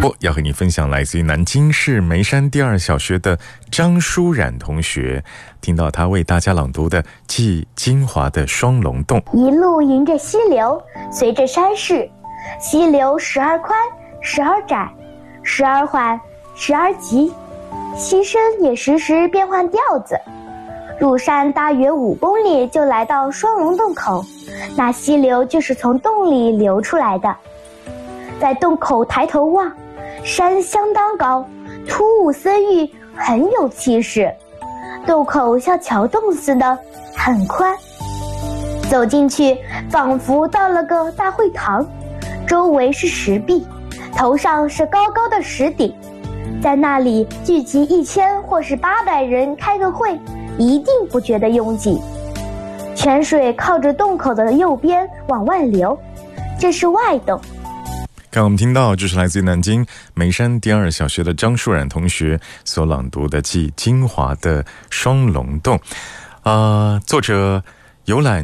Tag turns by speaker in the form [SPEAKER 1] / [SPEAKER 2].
[SPEAKER 1] 要和你分享来自于南京市梅山第二小学的张舒冉同学，听到他为大家朗读的记金华的双龙洞。
[SPEAKER 2] 一路迎着溪流，随着山势，溪流时而宽，时而窄，时而缓，时而急，溪声也时时变换调子。入山大约5公里就来到双龙洞口，那溪流就是从洞里流出来的。在洞口抬头望，山相当高，突兀森郁，很有气势。洞口像桥洞似的，很宽。走进去，仿佛到了个大会堂，周围是石壁，头上是高高的石顶。在那里聚集1000或是800人开个会，一定不觉得拥挤。泉水靠着洞口的右边往外流，这是外洞。
[SPEAKER 1] 刚我们听到就是来自于南京梅山第二小学的张舒冉同学所朗读的记金华的双龙洞。作者游览